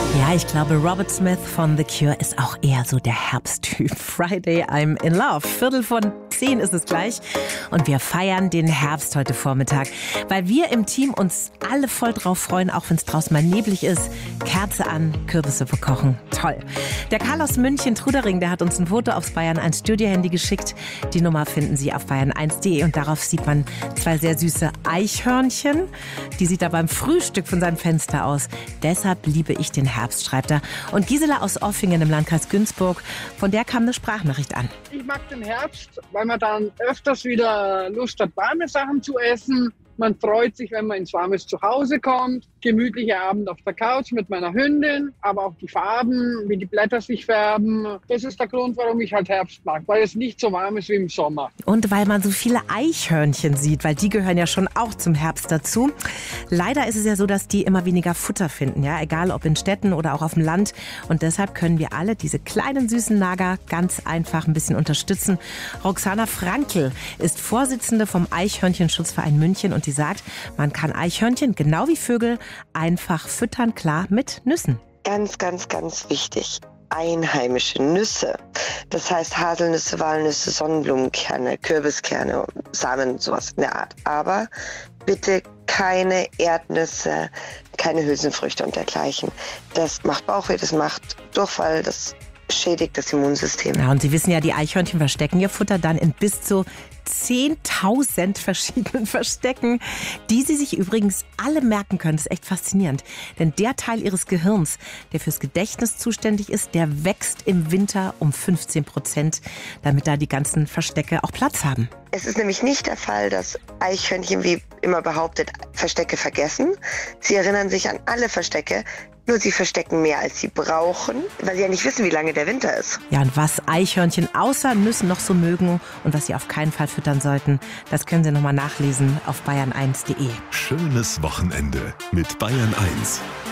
Ja, ich glaube, Robert Smith von The Cure ist auch eher so der Herbsttyp. Friday, I'm in love. 9:45 ist es gleich. Und wir feiern den Herbst heute Vormittag, weil wir im Team uns alle voll drauf freuen, auch wenn es draußen mal neblig ist. Kerze an, Kürbissuppe kochen. Toll. Der Karl aus München-Trudering, der hat uns ein Foto aufs Bayern 1 Studio-Handy geschickt. Die Nummer finden Sie auf bayern1.de und darauf sieht man zwei sehr süße Eichhörnchen. Die sieht er beim Frühstück von seinem Fenster aus. Deshalb liebe ich den Herbst, schreibt er. Und Gisela aus Offingen im Landkreis Günzburg, von der kam eine Sprachnachricht an. Ich mag den Herbst, weil man dann öfters wieder Lust hat, warme Sachen zu essen. Man freut sich, wenn man ins warmes Zuhause kommt. Gemütlicher Abend auf der Couch mit meiner Hündin. Aber auch die Farben, wie die Blätter sich färben. Das ist der Grund, warum ich halt Herbst mag. Weil es nicht so warm ist wie im Sommer. Und weil man so viele Eichhörnchen sieht, weil die gehören ja schon auch zum Herbst dazu. Leider ist es ja so, dass die immer weniger Futter finden, ja, egal ob in Städten oder auch auf dem Land. Und deshalb können wir alle diese kleinen süßen Nager ganz einfach ein bisschen unterstützen. Roxana Frankl ist Vorsitzende vom Eichhörnchenschutzverein München und die sagt, man kann Eichhörnchen genau wie Vögel einfach füttern, klar, mit Nüssen. Ganz, ganz, ganz wichtig. Einheimische Nüsse. Das heißt Haselnüsse, Walnüsse, Sonnenblumenkerne, Kürbiskerne, Samen, sowas in der Art. Aber bitte keine Erdnüsse, keine Hülsenfrüchte und dergleichen. Das macht Bauchweh, das macht Durchfall, das schädigt das Immunsystem. Ja, und Sie wissen ja, die Eichhörnchen verstecken ihr Futter dann in bis zu 10.000 verschiedenen Verstecken, die sie sich übrigens alle merken können. Das ist echt faszinierend. Denn der Teil ihres Gehirns, der fürs Gedächtnis zuständig ist, der wächst im Winter um 15%, damit da die ganzen Verstecke auch Platz haben. Es ist nämlich nicht der Fall, dass Eichhörnchen, wie immer behauptet, Verstecke vergessen. Sie erinnern sich an alle Verstecke, nur sie verstecken mehr, als sie brauchen, weil sie ja nicht wissen, wie lange der Winter ist. Ja, und was Eichhörnchen außer Nüssen noch so mögen und was sie auf keinen Fall füttern sollten, das können Sie nochmal nachlesen auf bayern1.de. Schönes Wochenende mit Bayern 1.